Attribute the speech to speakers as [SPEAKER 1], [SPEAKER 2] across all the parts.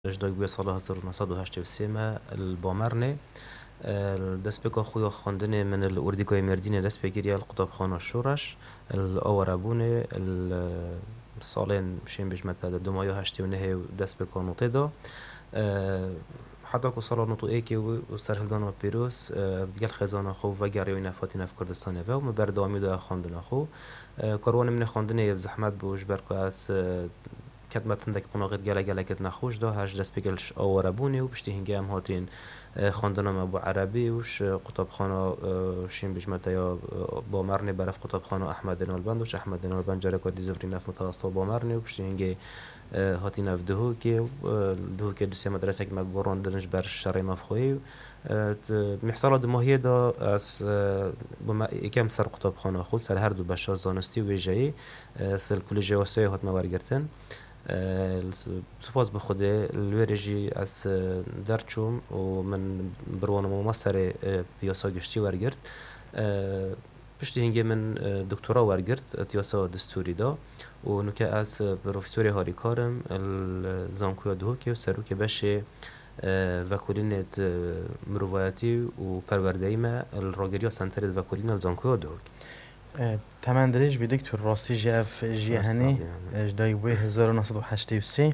[SPEAKER 1] اجدای بوی سال 1983 ما البامرنه دست بکا خویا خواندن من الاردیکای مردین دست بگیری القطب خانه شورش الاورابونه سالين بشين بجمت هذا دمايو هشتي ونهي دست بکا نوطه دا حتی که سال نوتو ایکی و سرهلدان و پیروز دیگر خزانه خو و گری و نفاتی نف کردستانه و مبردامی دا خواندن خو کاروان من خواندن زحمت بوش برکو از كتبت عندك قناغت جلا جلا كت نخوش ده هاش دست بقلش أورابوني وبشتي هنجي هم هاتين خواندنام أبو عربي وش قطب خانه شين بجمتا يا بامرني برف قطب خانه أحمد نالبند وش أحمد نالبند جرى كودي زفري نف متوسط بامرني وبشتي هنجي هاتين في دهوكي دوسي مدرسة كم بوران دنج بر الشري نافخوي محصلة دماهية دا از بما كم سر قطب خانه خود سر هر دو بشار زانستی و جایی سر کلیجی واسه هات مورگرتن سپاس بخوده الویرجی از درچوم و من بروانم ماستر پیاسا گشتی ورگرد پشتی هنگی من دکترا ورگرد تیاسا دستوری دا و نکه از پروفیسوری هاری کارم الزانکویا دهو که سروک بشه وکولینت مروایتی و پروردهی ما الراگریا سنترد وکولین الزانکویا دهو
[SPEAKER 2] تمام دريج بدكتور راسي جاف جيهاني جداي وي 1983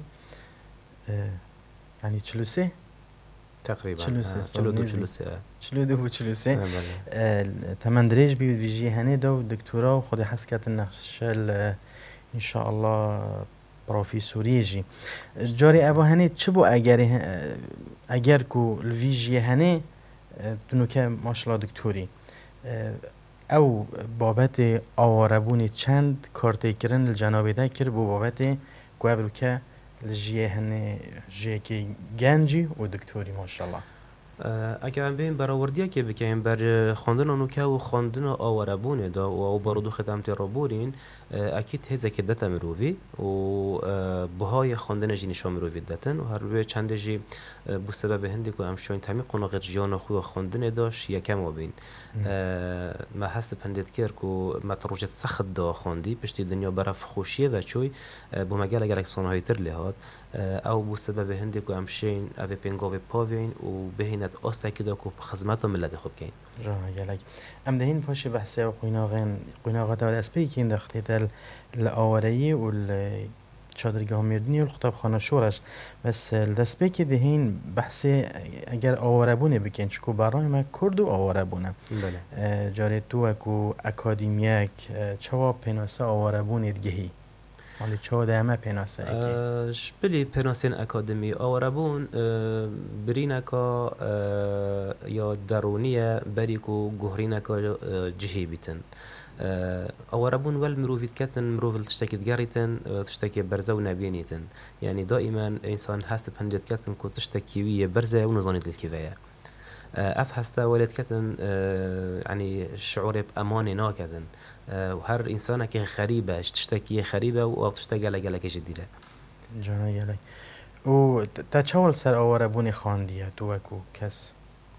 [SPEAKER 2] يعني تشلوسي
[SPEAKER 1] تقريبا
[SPEAKER 2] تشلوسي تمام دريج بي جيهاني دو دكتوراه وخدي حسكات النخشل ان شاء الله بروفيسوريجي جاري ابو هني تشبو اگر کو الفي جيهاني دونو که ماشاءالله دكتوري او بابت آواربونی چند کارتی کرن الجنابه ده کر بو بابت گوهر که الجیه هنه جیه که گنجی و دکتوری ماشاءالله
[SPEAKER 1] اگر هم بین براوردیه که بکنیم بر خواندن آنوکه و خواندن آواربونه دا و بارودو خدمتی را بورین اکید هزه که دتا مرووی و بهای خواندن جی نشان مرووی دتن و هر روی چند جی بو سبب هندی که همشون تمی قناغت جیان خود خواندن داشت یکم و بین ما هست پندید کرد که ما تروجت سخت دا خواندی پشتی دنیا برف خوشیه و چوی بو مگل اگر اکسانه های تر لحاد او بو سبب هندی که همشون اوی پنگاوی پاوین و بهینت آسته که دا که خدمت و ملت خوب کن
[SPEAKER 2] جانا گلک ام دهین پاش بحثه و قیناغا دا دست بی که این دختی دل لآوری و چادرگاه مردنی و الخطاب خانه شورش بس دست بی که دهین بحثه اگر آواربونه بکن چکو برای ما کرد و آواربونه جاره تو اکو اکادیمیک چوا پیناسه آواربونه دگهی مالی چوا دهمه پیناسه اکی
[SPEAKER 1] بلی پیناسین اکادمی آواربون برینکا یا درونیه بریکو گهرینکا جهی بیتن آواربون ول مروفيت كاتن مروف تشتكي تجاريتن تشتكي برزة ونبينيتن يعني دائما إنسان هست بهنديت كاتن كو تشتكي ويا برزة ونظانيت الكفاية أف هستا ولد كاتن يعني شعور بأمان ناكاتن وهر إنسانة كخريبة تشتكي خريبة أو تشتكي على جلك جديدة
[SPEAKER 2] جانا يلي و تشاول سر آواربوني خاندية توكو كس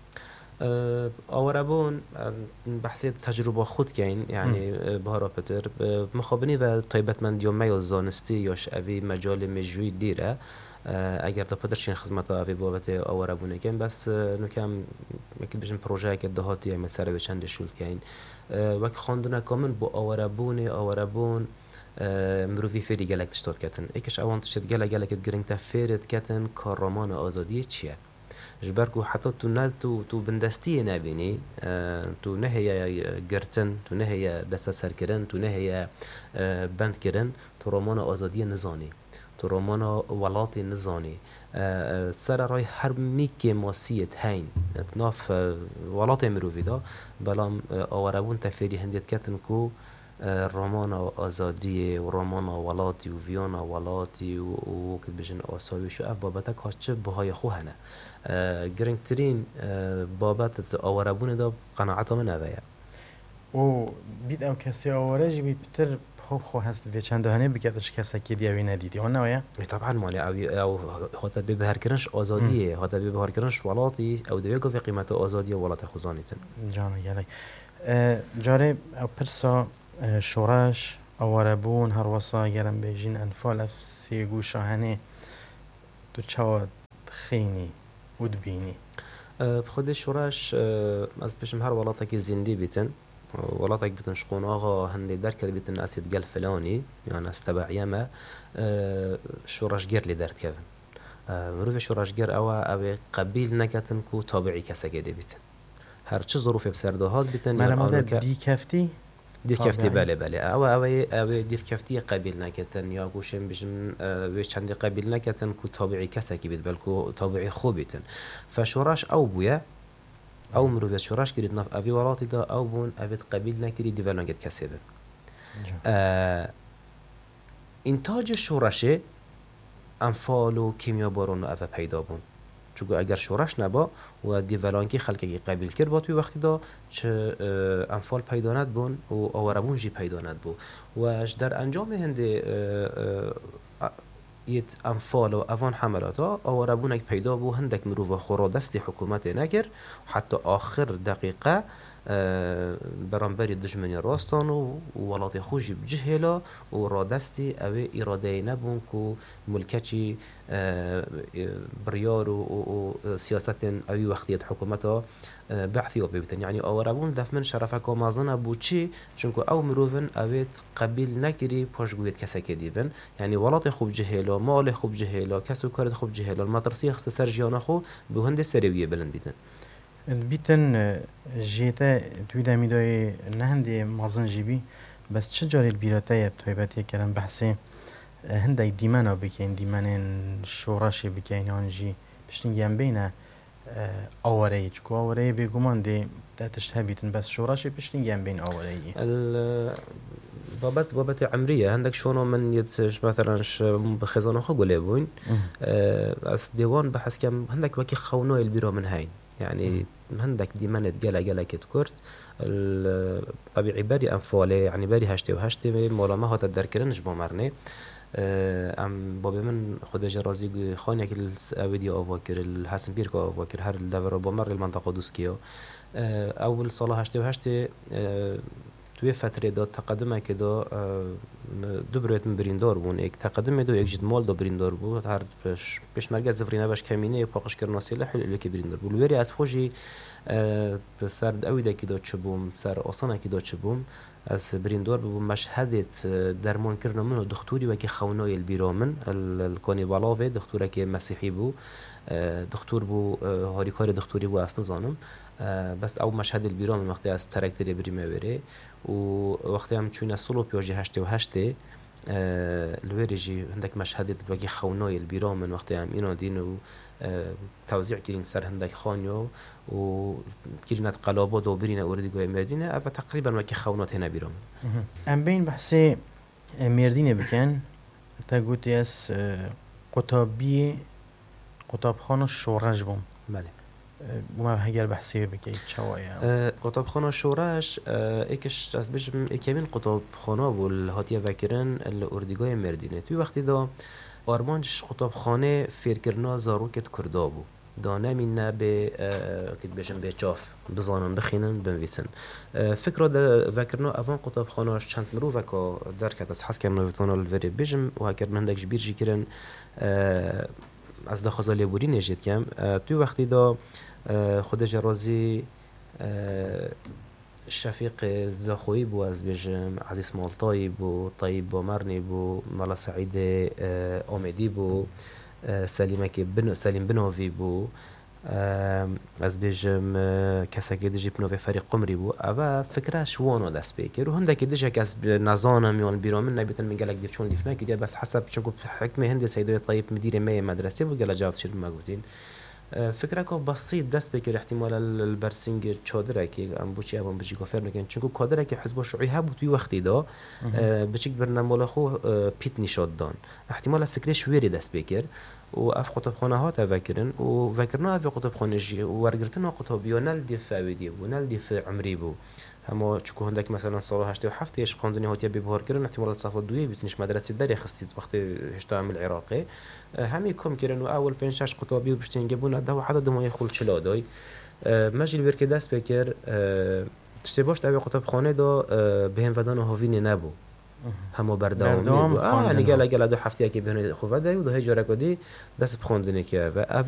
[SPEAKER 1] آواربون بحثی تجربه خود کن یعنی بهارا پتر مخابنی و طیبت من دیوم میل زانستی یاش اوی مجال مجوی دیره اگر تا پترشین خدمت اوی بابت آواربونه کن بس نکم مکید بجن پروژه که دهاتی هم سر به چند شول کن وقت خواندن کامل با آواربون مروفی فری گلک تشتاد کتن ایکش اوان تشتاد گلک گرنگ تفرد کتن کارمان آزادی چیه جبركو حتى تو بندستي نبيني تو نهي جرتن تو نهي بس سركرن تو نهي بند كرن تو رومانا آزادي نزاني تو رومانا ولاتي نزاني سر راي هر ميكي ماسيت هين ناف ولاتي مروفي دا بلام آورابون تفيري هنديت كتن كو رومانا آزادی و رومانا ولاتی و ویانا ولاتی و که بجن آسایش و اف بابتک هاچه بهای خوهنه گرنگترین بابت آواربون دا قناعت من اوه
[SPEAKER 2] و بید او کسی آواره جی بی پتر خو هست و چند دهنه بگردش کسی که دیوی ندیدی هون نویا؟
[SPEAKER 1] طبعا مالی او هاتا بی بهر کرنش آزادیه هاتا بی بهر کرنش ولاتی او دوی گفت قیمت آزادی و ولات خوزانیتن
[SPEAKER 2] جانا یلی جاره او پرسا شورش آواربون هر وصا گرم بیجین انفال اف سیگو شاهنه تو چوا خینی و دبینی
[SPEAKER 1] بخود شورش از بشم هر ولاتا که زندی بیتن ولاتا که بیتن شقون آقا هندی در کرد بیتن اسید گل فلانی يعني استبعیه ما شورش گر لی درد کردن مروف شورش گر او قبیل نکتن کو تابعی کسا گده بیتن هر چه ظروف بسرده هاد بیتن
[SPEAKER 2] مرا ماده دی کفتی
[SPEAKER 1] دیف کفتی بله او دیف کفتی قبیل نکتن یا گوشم بجم ویش چندی قبیل نکتن کو تابعی کسا کی بید بلکو تابعی خوب بیتن فشورش او بویا او مروف شورش کرید نف اوی وراتی دا او بون اوید قبیل نکری دیولان گد کسی بید انتاج شورشه انفال و کیمیا بارون اوه پیدا بون چون اگر شورش نبا و دیولانکی خلقی قبیل کرد با توی وقتی دا چه انفال پیدا ند بون و آوربون جی پیدا ند بو و اش در انجام هنده یت انفال و اوان حملاتا آوربونک پیدا بو هندک مروف خورا دست حکومت نگر حتی آخر دقیقه برانبری دجمنی راستان و ولات خوشی بجهلا و را دستی اوه اراده نبون که ملکچی بریار و سیاست اوی وقتیت حکومتا بحثی و بیبتن یعنی آورابون دفمن شرفک و مازنه بو چی چونکو او مروفن اوید قبیل نکری پاشگویت کسا که دیبن یعنی ولات خوب جهلا مال خوب جهلا کسو کارد خوب جهلا المطرسی خست سر جیانا خو به هنده سرویه بلند بیتن
[SPEAKER 2] بیتن جیتا توی دمیدای نهندی مازن جیبی بس چه جاری البیراتای طیبتی کردن بحثی هندای دیمنا بکن دیمنین شوراشی بکن آنجی پشتینگی هم بینه آواره چکو آواره بگمان دی تشتها بیتن بس شوراشی پشتینگی هم بین آواره
[SPEAKER 1] بابت عمرية عندك شونو من يتش مثلا بخزانه خو قولي بوين از ديوان بحث كم عندك وكي خونو البيرو من هاين يعني عندك ديمانت جلا كت كرت طبيعي بري انفالي يعني بري هشتي مولا ما هات الدركرنش بمرني ام بابا من خود جرازي خانه كل اودي اوفاكر الحسن بيركو اوفاكر هر الدور بمر المنطقه دوسكيو اول صلاه هشتي توی فتره داد تقدمه که دا دو برویت من بریندار بون ایک تقدمه دو یک جد مال دا بریندار بود هر پیش مرگز زفرینه باش کمینه پاقش کرنا سیلح که بریندار بود ویری از خوشی سر اویده که دا چبوم سر آسانه که دا چبوم از بریندار ببوم مشهدت درمان کرنا منو دکتوری وکی خونای البیرا من الکانی بالاوه دکتوره که مسیحی بو دکتور بو هاریکار دکتوری بو اصلا زانم بس او مشهد البیرا من وقتی از ترکتری بریمه وره و وقتی هم چون اصلو پیاجی هشته الویرجی هندک مشهدت وکی خونای البیرا من وقتی هم اینا دین و توزیع کرین سر هندک خانیو و کرینت قلابات و برین اوردیگوی مردینه اما تقریبا وکی خونات هنه بیرا من
[SPEAKER 2] ام بین بحثی مردینه بکن تا گوتی از قطابخانه شورش بوم
[SPEAKER 1] بله
[SPEAKER 2] وما هجر بحثي بكي شوية
[SPEAKER 1] قطابخانه شورش ایکش از بشم ایکمین قطابخانه بول هاتیه وکرن الاردیگاه مردینه توی وقتی دا آرمانش قطابخانه فیرکرنا زاروکت کردا بو دانه مینه به کد بشم به چاف بزانن بخینن بنویسن فکر دا وکرنا اوان قطابخانهش چند مرو وکا درکت از حس کم نویتانا الوری بجم و هکر من هندک جبیر جی کرن از دا خزالی بوری نجید کم توی وقتی دا خود جرازی شفیق زخوی بو از بجم عزیز مالطایی بو طیب بامرنی بو مالا سعید آمدی بو سلیم بنوی بو از بجم کساکی دیجی بنوی فریق قمری بو اوه فکره شوانو دست بیکر و هندکی دیجه که از نظانم یان بیرامن نبیتن من گلک دیف چون لیف نکریا بس حسب چونکو حکم هندی سیدوی طیب مدیر می مدرسه بو گل جاوت شد ما گوتین فكرة كو بسيط دست بكر احتمال البرسنج تشادره كي ام بوشي ام بيجي كفر لكن چونكو كادره كي حزب الشيوعي هبو توي وقتي دا بچيك برنامج خو بيت نشاد دان احتمال فكرش ويري دست بكر و اف قطبخانه ها تفكرن و فكرنا اف قطبخانه جي ورغرتنا قطبيونال دي فاويدي ونال دي في عمري بو اما چکو هندک مثلا سال 87 اش قاندنی هاتیه ببهار کردن احتمال صفات دوی بیتنش مدرسه دری خستید وقت هشتا عام العراقي همي کم کردن و اول 5 6 قطابی و بشتین گبون ده و عدد ما يخول چلادای مجل برکه دست بکر تشتباش دعوی قطبخانه دا بهم ودان هاوین نبو همو بردام
[SPEAKER 2] يعني
[SPEAKER 1] قال دو هفته که بهونه خوبه دی و ده جارکادی دست بخوندنی که و